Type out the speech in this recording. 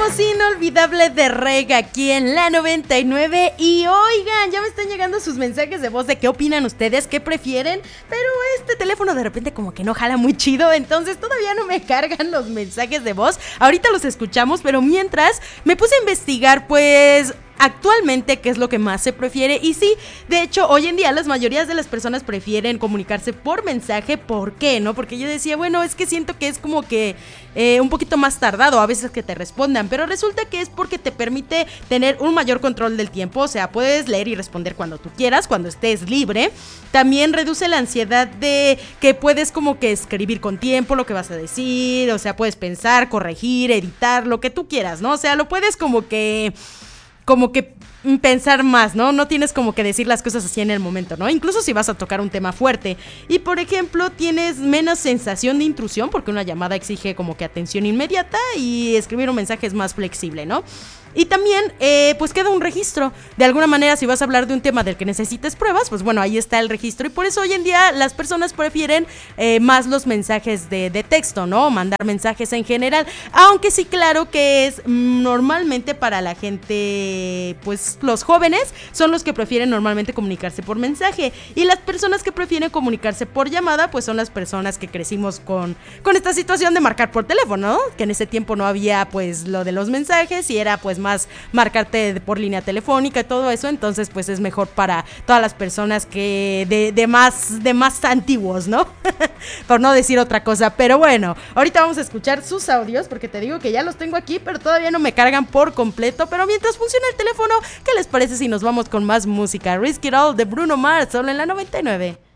Ritmos inolvidable de reggae aquí en la 99. Y oigan, ya me están llegando sus mensajes de voz de qué opinan ustedes, qué prefieren. Pero este teléfono de repente como que no jala muy chido, entonces todavía no me cargan los mensajes de voz. Ahorita los escuchamos, pero mientras me puse a investigar, pues actualmente qué es lo que más se prefiere. Y sí, de hecho, hoy en día las mayorías de las personas prefieren comunicarse por mensaje. ¿Por qué? ¿No? Porque yo decía, bueno, es que siento que es como que un poquito más tardado a veces que te respondan, pero resulta que es porque te permite tener un mayor control del tiempo. O sea, puedes leer y responder cuando tú quieras, cuando estés libre. También reduce la ansiedad de que puedes como que escribir con tiempo lo que vas a decir. O sea, puedes pensar, corregir, editar, lo que tú quieras, ¿no? O sea, lo puedes como que pensar más, ¿no? No tienes como que decir las cosas así en el momento, ¿no? Incluso si vas a tocar un tema fuerte. Y, por ejemplo, tienes menos sensación de intrusión porque una llamada exige como que atención inmediata y escribir un mensaje es más flexible, ¿no? Y también, pues queda un registro. De alguna manera, si vas a hablar de un tema del que necesites pruebas, pues bueno, ahí está el registro. Y por eso hoy en día las personas prefieren más los mensajes de texto, ¿no? Mandar mensajes en general. Aunque sí, claro que es normalmente para la gente, pues los jóvenes son los que prefieren normalmente comunicarse por mensaje. Y las personas que prefieren comunicarse por llamada, pues son las personas que crecimos con esta situación de marcar por teléfono, ¿no? Que en ese tiempo no había pues lo de los mensajes y era pues más marcarte por línea telefónica y todo eso, entonces pues es mejor para todas las personas que de más antiguos, ¿no? Por no decir otra cosa, pero bueno, ahorita vamos a escuchar sus audios porque te digo que ya los tengo aquí, pero todavía no me cargan por completo, pero mientras funciona el teléfono, ¿qué les parece si nos vamos con más música? Risk It All de Bruno Mars, solo en la 99.